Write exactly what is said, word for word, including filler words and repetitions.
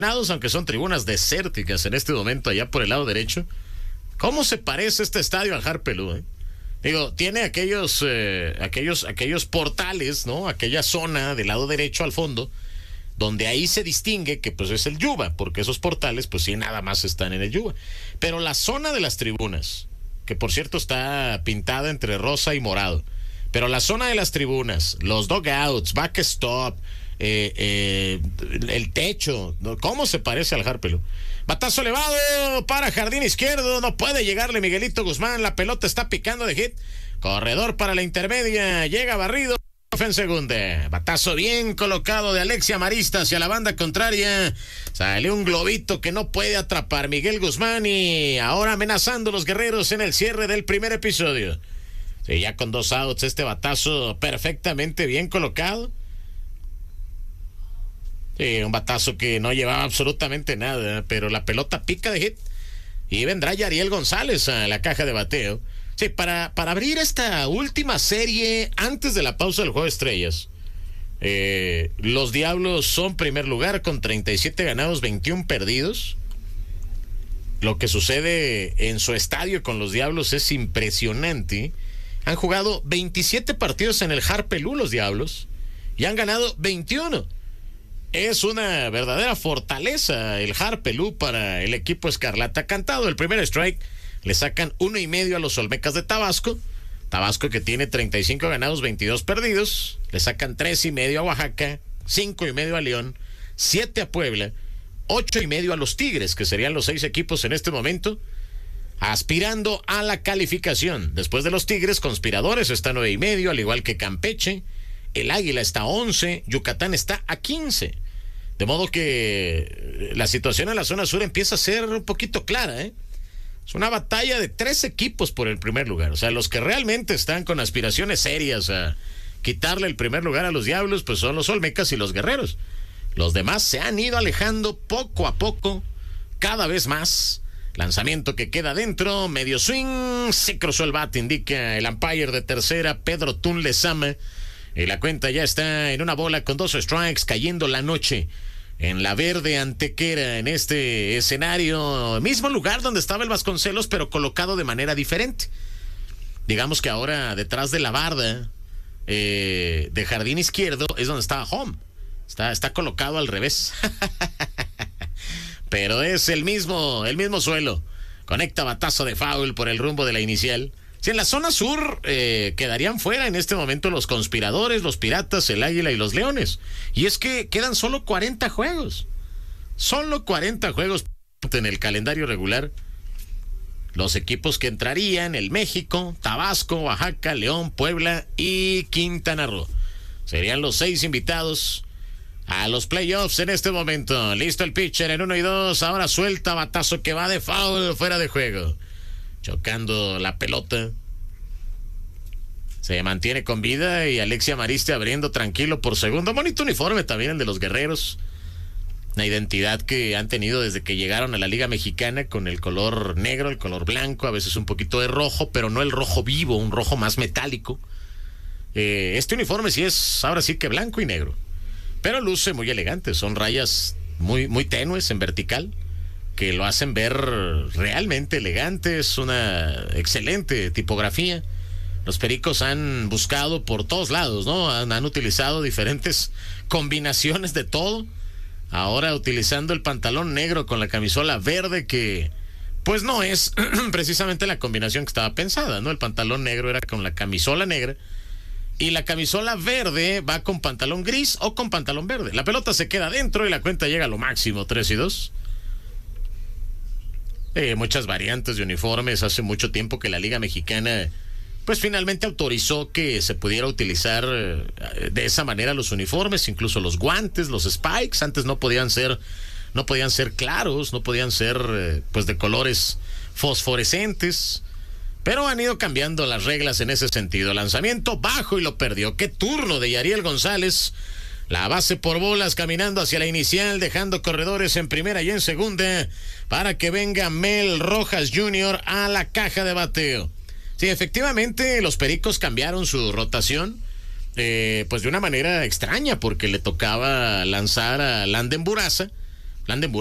aunque son tribunas desérticas en este momento allá por el lado derecho. ¿Cómo se parece este estadio al Harpelú, eh? Digo, tiene aquellos, eh, aquellos, aquellos portales, ¿no? Aquella zona del lado derecho al fondo, donde ahí se distingue que pues es el Yuba, porque esos portales pues sí nada más están en el Yuba. Pero la zona de las tribunas, que por cierto está pintada entre rosa y morado, pero la zona de las tribunas, los dugouts, backstop, eh, eh, el techo, ¿cómo se parece al Harpelú? Batazo elevado para jardín izquierdo, no puede llegarle Miguelito Guzmán, la pelota está picando de hit, corredor para la intermedia, llega barrido en segunda, batazo bien colocado de Alexia Marista hacia la banda contraria, sale un globito que no puede atrapar Miguel Guzmán y ahora amenazando los guerreros en el cierre del primer episodio. Sí, ya con dos outs, este batazo perfectamente bien colocado. Sí, un batazo que no llevaba absolutamente nada, pero la pelota pica de hit y vendrá Yariel González a la caja de bateo. Sí, para, para abrir esta última serie antes de la pausa del Juego de Estrellas, eh, los Diablos son primer lugar con treinta y siete ganados, veintiuno perdidos. Lo que sucede en su estadio con los Diablos es impresionante. Han jugado veintisiete partidos en el Harpelú los Diablos y han ganado veintiuno. Es una verdadera fortaleza el Harpelú para el equipo escarlata. Cantado el primer strike, le sacan uno y medio a los Olmecas de Tabasco. Tabasco que tiene treinta y cinco ganados, veintidós perdidos. Le sacan tres y medio a Oaxaca, cinco y medio a León, siete a Puebla, ocho y medio a los Tigres, que serían los seis equipos en este momento, aspirando a la calificación. Después de los Tigres, Conspiradores está a nueve y medio, al igual que Campeche. El Águila está a once, Yucatán está a quince. De modo que la situación en la zona sur empieza a ser un poquito clara, ¿eh? Es una batalla de tres equipos por el primer lugar. O sea, los que realmente están con aspiraciones serias a quitarle el primer lugar a los Diablos, pues son los Olmecas y los Guerreros. Los demás se han ido alejando poco a poco, cada vez más. Lanzamiento que queda dentro, medio swing, se cruzó el bate, indica el umpire de tercera, Pedro Tun Lezama. Y la cuenta ya está en una bola con dos strikes, cayendo la noche en la verde Antequera, en este escenario, mismo lugar donde estaba el Vasconcelos, pero colocado de manera diferente. Digamos que ahora detrás de la barda eh, de jardín izquierdo es donde estaba home. Está, está colocado al revés. Pero es el mismo, el mismo suelo. Conecta batazo de foul por el rumbo de la inicial. Si en la zona sur eh, quedarían fuera en este momento los Conspiradores, los Piratas, el Águila y los Leones. Y es que quedan solo cuarenta juegos. Solo cuarenta juegos en el calendario regular. Los equipos que entrarían, el México, Tabasco, Oaxaca, León, Puebla y Quintana Roo. Serían los seis invitados a los playoffs en este momento. Listo el pitcher en uno y dos. Ahora suelta batazo que va de foul, fuera de juego. Chocando la pelota. Se mantiene con vida y Alexia Mariste abriendo tranquilo por segundo. Bonito uniforme también el de los Guerreros. Una identidad que han tenido desde que llegaron a la Liga Mexicana, con el color negro, el color blanco, a veces un poquito de rojo, pero no el rojo vivo, un rojo más metálico. Eh, este uniforme sí es, ahora sí que blanco y negro, pero luce muy elegante. Son rayas muy, muy tenues en vertical, que lo hacen ver realmente elegante. Es una excelente tipografía. Los Pericos han buscado por todos lados, ¿no? Han, han utilizado diferentes combinaciones de todo. Ahora utilizando el pantalón negro con la camisola verde, que pues no es precisamente la combinación que estaba pensada, ¿no? El pantalón negro era con la camisola negra y la camisola verde va con pantalón gris o con pantalón verde. La pelota se queda dentro y la cuenta llega a lo máximo, tres y dos. Eh, muchas variantes de uniformes. Hace mucho tiempo que la Liga Mexicana pues finalmente autorizó que se pudiera utilizar eh, de esa manera los uniformes, incluso los guantes, los spikes. Antes no podían ser, no podían ser claros, no podían ser eh, pues de colores fosforescentes, pero han ido cambiando las reglas en ese sentido. Lanzamiento bajo y lo perdió. Qué turno de Yariel González. La base por bolas, caminando hacia la inicial, dejando corredores en primera y en segunda para que venga Mel Rojas junior a la caja de bateo. Sí, efectivamente, los Pericos cambiaron su rotación, eh, pues de una manera extraña, porque le tocaba lanzar a Landen Buraza, Landenburg.